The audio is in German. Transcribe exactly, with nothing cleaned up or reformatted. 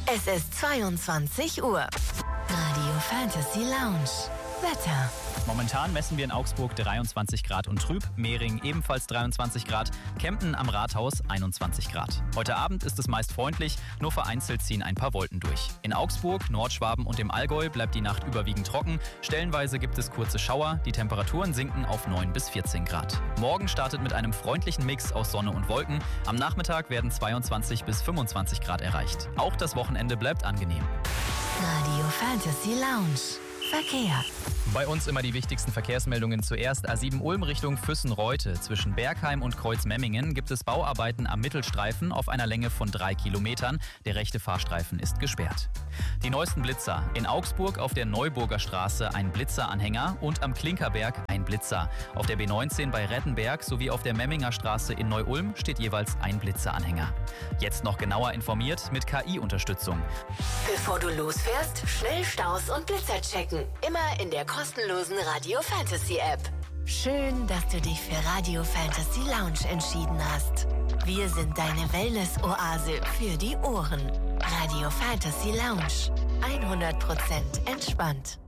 Es ist zweiundzwanzig Uhr. Radio Fantasy Lounge. Wetter. Momentan messen wir in Augsburg dreiundzwanzig Grad und trüb, Mehring ebenfalls dreiundzwanzig Grad, Kempten am Rathaus einundzwanzig Grad. Heute Abend ist es meist freundlich, nur vereinzelt ziehen ein paar Wolken durch. In Augsburg, Nordschwaben und im Allgäu bleibt die Nacht überwiegend trocken, stellenweise gibt es kurze Schauer, die Temperaturen sinken auf neun bis vierzehn Grad. Morgen startet mit einem freundlichen Mix aus Sonne und Wolken, am Nachmittag werden zweiundzwanzig bis fünfundzwanzig Grad erreicht. Auch das Wochenende bleibt angenehm. Radio Fantasy Lounge. Verkehr. Bei uns immer die wichtigsten Verkehrsmeldungen zuerst. A sieben Ulm Richtung Füssen-Reute. Zwischen Bergheim und Kreuzmemmingen gibt es Bauarbeiten am Mittelstreifen auf einer Länge von drei Kilometern. Der rechte Fahrstreifen ist gesperrt. Die neuesten Blitzer. In Augsburg auf der Neuburger Straße ein Blitzeranhänger und am Klinkerberg ein Blitzer. Auf der B neunzehn bei Rettenberg sowie auf der Memminger Straße in Neu-Ulm steht jeweils ein Blitzeranhänger. Jetzt noch genauer informiert mit K I-Unterstützung. Bevor du losfährst, schnell Staus und Blitzer checken. Immer in der kostenlosen Radio Fantasy App. Schön, dass du dich für Radio Fantasy Lounge entschieden hast. Wir sind deine Wellness-Oase für die Ohren. Radio Fantasy Lounge. hundert Prozent entspannt.